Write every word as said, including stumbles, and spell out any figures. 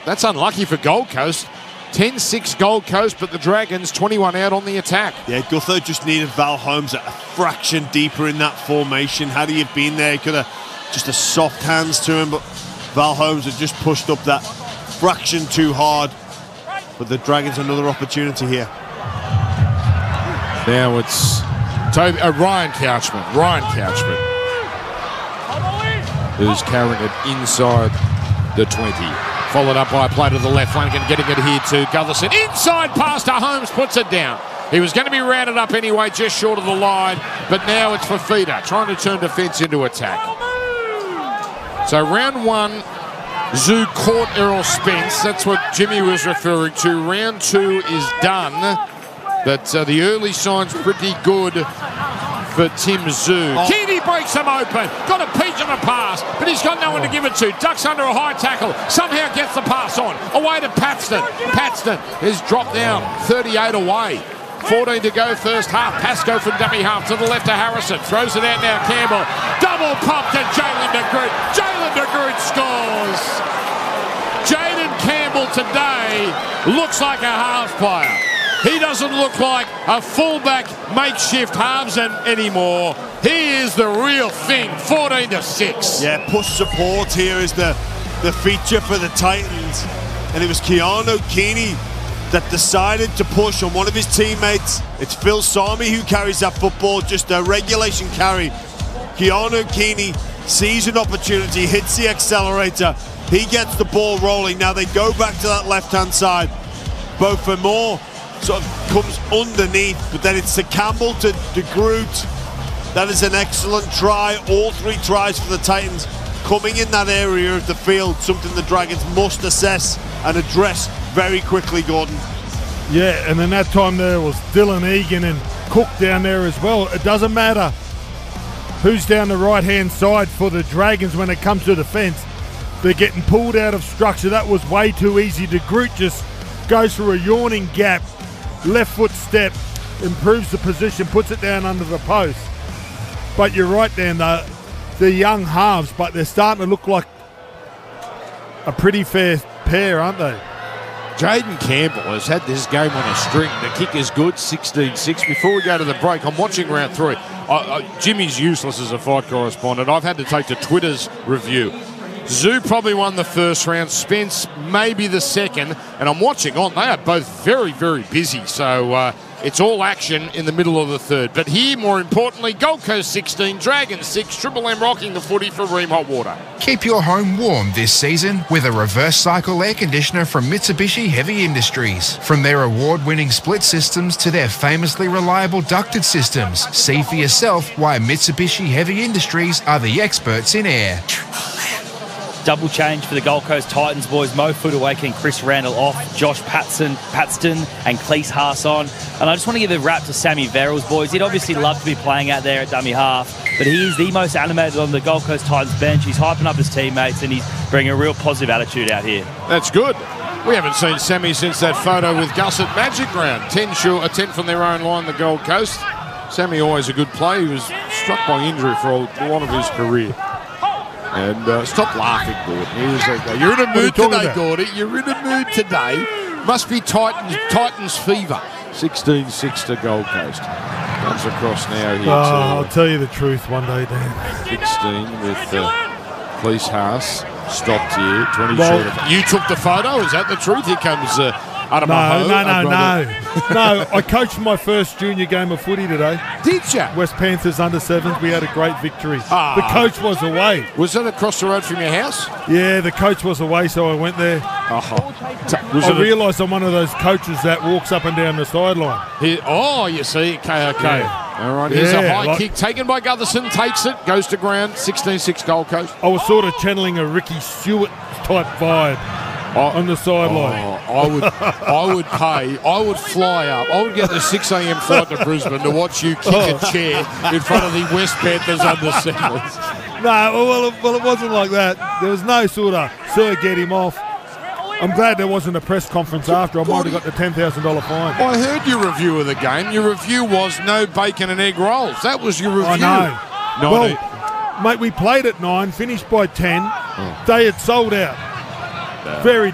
That's unlucky for Gold Coast. ten six Gold Coast, but the Dragons twenty-one out on the attack. Yeah, Gutho just needed Val Holmes a fraction deeper in that formation. Had he have been there, he could have just a soft hands to him, but Val Holmes had just pushed up that fraction too hard. But the Dragons another opportunity here. Now it's Toby, uh, Ryan Couchman. Ryan Couchman, who's carrying it inside the twenty. Followed up by a play to the left flank and getting it here to Gutherson. Inside pass to Holmes, puts it down. He was going to be rounded up anyway, just short of the line, but now it's Fifita trying to turn defence into attack. So round one, Zoo caught Errol Spence. That's what Jimmy was referring to. Round two is done, but uh, the early signs pretty good for Tim Zoo. Oh. Keedy breaks him open. Got a peach on a pass, but he's got no one to give it to. Ducks under a high tackle. Somehow gets the pass on. Away to Paxton. Paxton is dropped down. thirty-eight away. fourteen to go first half. Pascoe from dummy half to the left to Harrison. Throws it out now. Campbell. Double pump to Jalen de Groot. Jalen de Groot scores. Jaden Campbell today looks like a half player. He doesn't look like a fullback makeshift halves anymore. He is the real thing. fourteen to six. Yeah, push support here is the, the feature for the Titans. And it was Keanu Keeney that decided to push on one of his teammates. It's Phil Sami who carries that football, just a regulation carry. Keanu Keeney sees an opportunity, hits the accelerator. He gets the ball rolling. Now they go back to that left-hand side. Bo Fermor sort of comes underneath, but then it's to Campbell to de Groot. That is an excellent try. All three tries for the Titans coming in that area of the field, something the Dragons must assess and address very quickly, Gordon. Yeah, and then that time there was Dylan Egan and Cook down there as well. It doesn't matter who's down the right-hand side for the Dragons when it comes to defence. They're getting pulled out of structure. That was way too easy. De Groot just goes through a yawning gap. Left foot step, improves the position, puts it down under the post. But you're right, Dan, the, the young halves, but they're starting to look like a pretty fair pair, aren't they? Jaden Campbell has had this game on a string. The kick is good, sixteen six. Before we go to the break, I'm watching round three. I, I, Jimmy's useless as a fight correspondent. I've had to take to Twitter's review. Zoo probably won the first round, Spence maybe the second, and I'm watching on. They are both very, very busy, so uh, it's all action in the middle of the third. But here, more importantly, Gold Coast sixteen, Dragons six, Triple M rocking the footy for Ream Hot Water. Keep your home warm this season with a reverse cycle air conditioner from Mitsubishi Heavy Industries. From their award-winning split systems to their famously reliable ducted systems, see for yourself why Mitsubishi Heavy Industries are the experts in air. Double change for the Gold Coast Titans boys. Mo Footaway and Chris Randall off. Josh Patson, Paxton and Cleese Haas on. And I just want to give a wrap to Sammy Verrills, boys. He'd obviously love to be playing out there at dummy half, but he is the most animated on the Gold Coast Titans bench. He's hyping up his teammates and he's bringing a real positive attitude out here. That's good. We haven't seen Sammy since that photo with Gus at Magic Round. ten, sure, a ten from their own line, the Gold Coast. Sammy always a good play. He was struck by injury for a lot of his career. And uh, stop laughing, Gordon. Okay. You're in a mood today, about? Gordy. You're in a mood today. Must be Titans Titans fever. sixteen six to Gold Coast. Comes across now here. Oh, I'll tell you the truth one day, Dan. sixteen with uh, Cleese Haas. Stopped here. twenty well, short of. You took the photo? Is that the truth? Here comes uh, Adam No, Maho, no, no, no. No, I coached my first junior game of footy today. Did you? West Panthers under sevens. We had a great victory. Ah. The coach was away. Was that across the road from your house? Yeah, the coach was away, so I went there. Oh. Was I realised I'm one of those coaches that walks up and down the sideline. He, oh, you see. Okay, okay. Yeah. All right, here's Yeah, a high like, kick taken by Gutherson. Takes it, goes to ground. sixteen six Gold Coast. I was sort of channeling a Ricky Stewart type vibe. Oh, on the sideline. Oh, I would I would pay, I would fly up. I would get the six a m flight to Brisbane to watch you kick oh. a chair in front of the West Panthers under sevens. No, well it, well, it wasn't like that. There was no sort of, sir, get him off. I'm glad there wasn't a press conference after. I might have got the ten thousand dollar fine. I heard your review of the game. Your review was no bacon and egg rolls. That was your review. I know. Well, mate, we played at nine, finished by ten. Oh. They had sold out. Very